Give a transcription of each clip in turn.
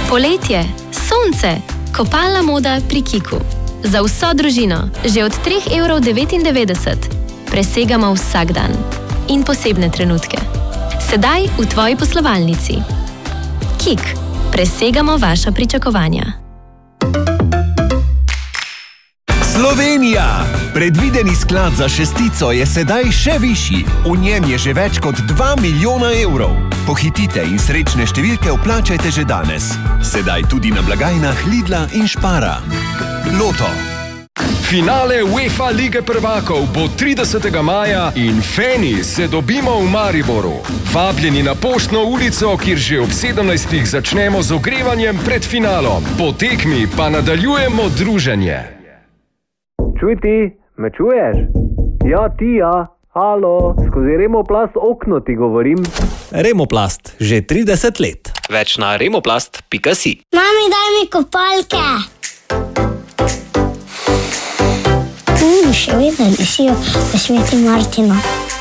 Poletje, sonce, kopalna moda pri Kiku. Za vso družino, že od 3,99 €. Presegamo vsak dan in posebne trenutke. Sedaj v tvoji poslovalnici. Kik, presegamo vaša pričakovanja. Slovenija! Predvideni sklad za šestico je sedaj še višji. V njem je že več kot 2 milijona evrov. Pohitite in srečne številke vplačajte že danes. Sedaj tudi na blagajnah Lidla in Spara. Loto. Finale UEFA Lige prvakov bo 30. maja in Feni se dobimo v Mariboru. Vabljeni na Poštno ulico, kjer že ob 17. začnemo z ogrevanjem pred finalom. Po tekmi pa nadaljujemo druženje. Čuj ti, me čuješ? Ja, ti ja. Halo, skozi Remoplast okno ti govorim. Remoplast, že 30 let. Več na remoplast.si. Mami, daj mi kopalke. Še vedno lisijo v Sveti Martinu.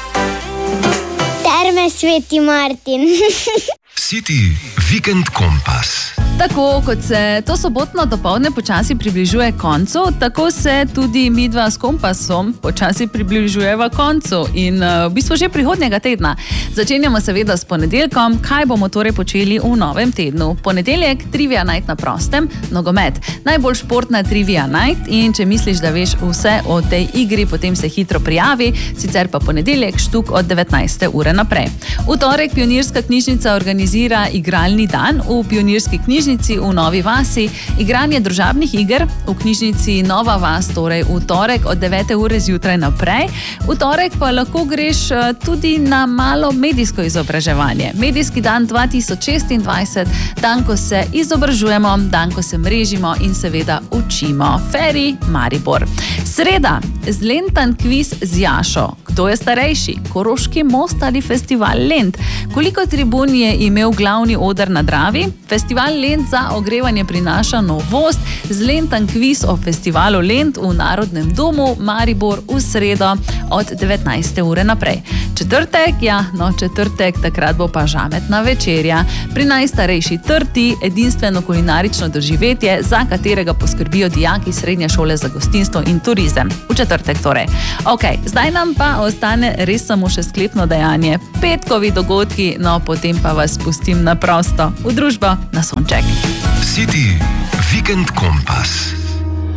Terme Sveti Martin. City Weekend Kompas. Tako kot se to sobotno dopoldne počasi približuje koncu, tako se tudi midva s Kompasom počasi približujeva koncu in v bistvu že prihodnjega tedna. Začenjamo seveda s ponedeljkom, kaj bomo torej počeli v novem tednu. Ponedeljek, Trivia Night na prostem, nogomet. Najbolj športna Trivia Night in če misliš, da veš vse o tej igri, potem se hitro prijavi, sicer pa ponedeljek štuk od 19. ure naprej. V torek Pionirska knjižnica organizira igralni dan v Pionirski knjižnici v Novi vasi, igranje družabnih iger v knjižnici Nova vas, torej v torek od 9. ure zjutraj naprej. V torek pa lahko greš tudi na malo medijsko izobraževanje. Medijski dan 2026, dan, ko se izobražujemo, dan, ko se mrežimo in seveda učimo. Feri Maribor. Sreda, zlentan kviz z Jašo. Kdo je starejši? Koroški most ali festival Lent? Koliko tribun je imel glavni oder na Dravi? Festival Lent za ogrevanje prinaša novost, zlentan kviz o festivalu Lent v Narodnem domu Maribor v sredo od 19. ure naprej. Četrtek, takrat bo pa žametna večerja. Pri najstarejši trti, edinstveno kulinarično doživetje, za katerega poskrbijo dijaki srednje šole za gostinstvo in turizem. V četrtek torej. Zdaj nam pa ostane res samo še sklepno dejanje. Petkovi dogodki, no potem pa vas pustim na prosto, v družbo na sonček. City Weekend Kompas.